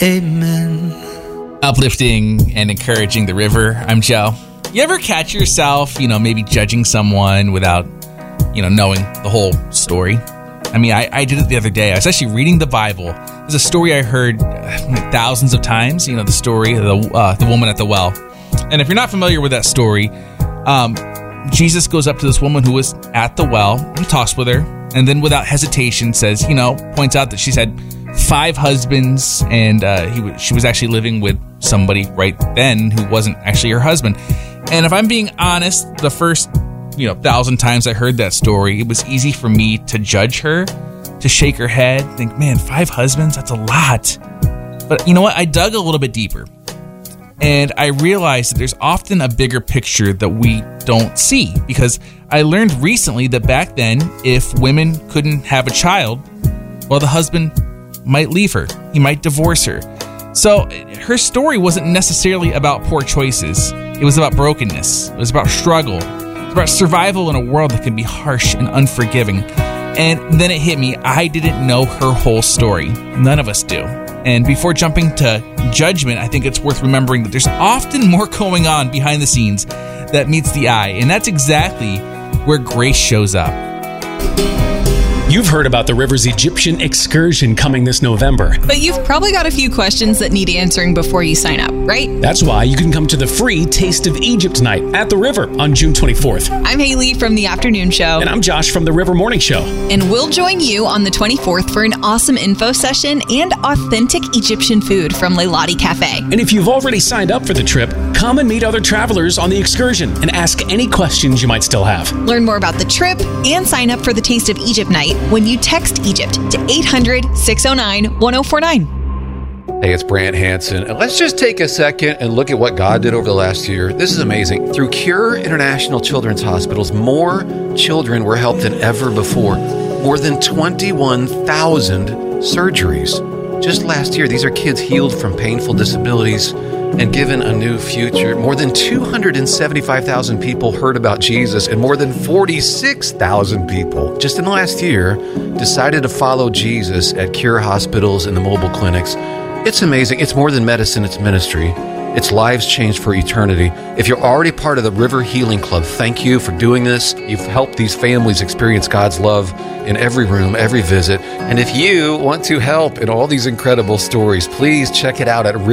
Amen. Uplifting and encouraging the river. I'm Joe. You ever catch yourself, maybe judging someone without, knowing the whole story? I mean, I did it the other day. I was actually reading the Bible. There's a story I heard thousands of times, the story of the woman at the well. And if you're not familiar with that story, Jesus goes up to this woman who was at the well and talks with her, and then without hesitation says, points out that she's had 5 husbands, and she was actually living with somebody right then who wasn't actually her husband. And if I'm being honest, the first 1,000 times I heard that story, it was easy for me to judge her, to shake her head, think, man, 5 husbands, that's a lot. But you know what? I dug a little bit deeper, and I realized that there's often a bigger picture that we don't see, because I learned recently that back then, if women couldn't have a child, well, the husband might leave her. He might divorce her. So her story wasn't necessarily about poor choices. It was about brokenness. It was about struggle. It was about survival in a world that can be harsh and unforgiving. And then it hit me. I didn't know her whole story. None of us do. And before jumping to judgment, I think it's worth remembering that there's often more going on behind the scenes that meets the eye. And that's exactly where grace shows up. You've heard about the Rivers Egyptian excursion coming this November. But you've probably got a few questions that need answering before you sign up, right? That's why you can come to the free Taste of Egypt night at the River on June 24th. I'm Haley from the Afternoon Show. And I'm Josh from the River Morning Show. And we'll join you on the 24th for an awesome info session and authentic Egyptian food from Leilani Cafe. And if you've already signed up for the trip, come and meet other travelers on the excursion and ask any questions you might still have. Learn more about the trip and sign up for the Taste of Egypt night when you text Egypt to 800-609-1049. Hey, it's Brant Hansen. And let's just take a second and look at what God did over the last year. This is amazing. Through Cure International Children's Hospitals, more children were helped than ever before. More than 21,000 surgeries. Just last year, these are kids healed from painful disabilities and given a new future. More than 275,000 people heard about Jesus, and more than 46,000 people just in the last year decided to follow Jesus at Cure hospitals and the mobile clinics. It's amazing. It's more than medicine, it's ministry. It's lives changed for eternity. If you're already part of the River Healing Club, thank you for doing this. You've helped these families experience God's love in every room, every visit. And if you want to help in all these incredible stories, please check it out at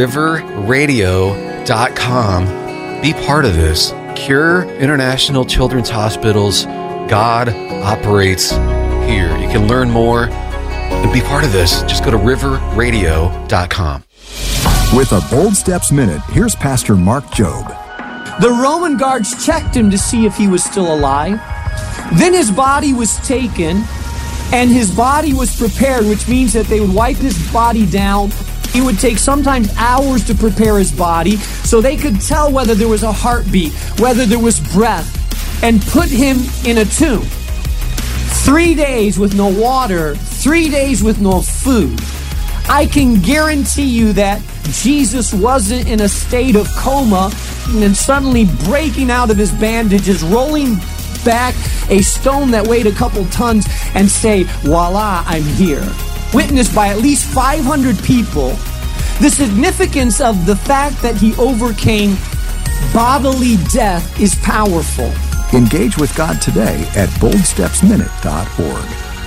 riverradio.com. Be part of this. Cure International Children's Hospitals. God operates here. You can learn more and be part of this. Just go to riverradio.com. With a Bold Steps Minute, here's Pastor Mark Jobe. The Roman guards checked him to see if he was still alive. Then his body was taken, and his body was prepared, which means that they would wipe his body down. It would take sometimes hours to prepare his body so they could tell whether there was a heartbeat, whether there was breath, and put him in a tomb. 3 days with no water, 3 days with no food. I can guarantee you that Jesus wasn't in a state of coma and then suddenly breaking out of his bandages, rolling back a stone that weighed a couple tons and say, voila, I'm here. Witnessed by at least 500 people, the significance of the fact that he overcame bodily death is powerful. Engage with God today at boldstepsminute.org.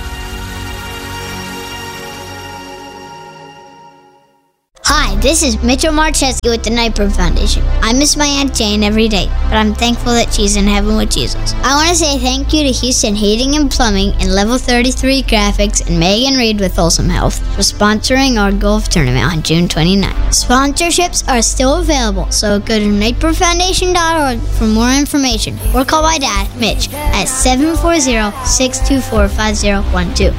Hi, this is Mitchell Marcheski with the Knightbird Foundation. I miss my Aunt Jane every day, but I'm thankful that she's in heaven with Jesus. I want to say thank you to Houston Heating and Plumbing and Level 33 Graphics and Megan Reed with Wholesome Health for sponsoring our golf tournament on June 29th. Sponsorships are still available, so go to knightbirdfoundation.org for more information or call my dad, Mitch, at 740-624-5012.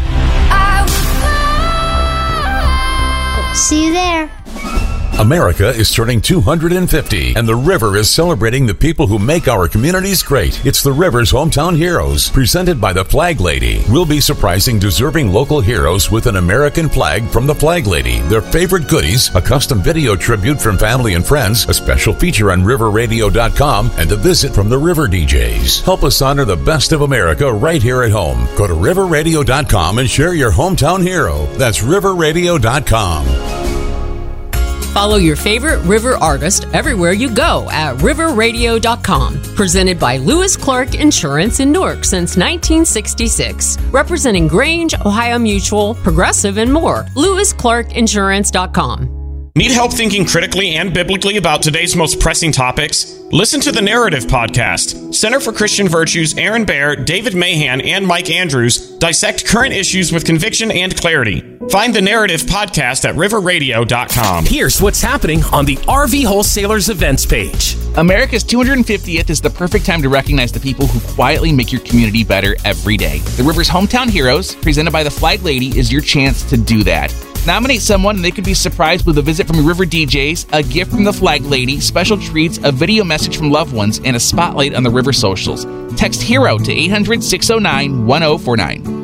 See you there. America is turning 250, and the River is celebrating the people who make our communities great. It's the River's Hometown Heroes, presented by the Flag Lady. We'll be surprising deserving local heroes with an American flag from the Flag Lady, their favorite goodies, a custom video tribute from family and friends, a special feature on riverradio.com, and a visit from the River DJs. Help us honor the best of America right here at home. Go to riverradio.com and share your hometown hero. That's riverradio.com. Follow your favorite river artist everywhere you go at riverradio.com. Presented by Lewis Clark Insurance in Newark since 1966. Representing Grange, Ohio Mutual, Progressive, and more. LewisClarkInsurance.com. Need help thinking critically and biblically about today's most pressing topics? Listen to the Narrative Podcast. Center for Christian Virtues, Aaron Baer, David Mahan, and Mike Andrews dissect current issues with conviction and clarity. Find the Narrative Podcast at riverradio.com. Here's what's happening on the RV Wholesalers events page. America's 250th is the perfect time to recognize the people who quietly make your community better every day. The River's Hometown Heroes, presented by the Flag Lady, is your chance to do that. Nominate someone and they could be surprised with a visit from your River DJs, a gift from the Flag Lady, special treats, a video message from loved ones, and a spotlight on the River socials. Text HERO to 800-609-1049.